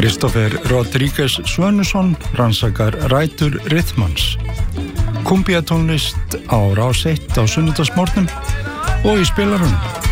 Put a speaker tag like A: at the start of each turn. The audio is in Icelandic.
A: Kristófer Rodríguez Svönusson rannsakar rætur rytmans. Kumbíatónlist á Rás 1 á sunnudagsmorgnum og í spilarunum.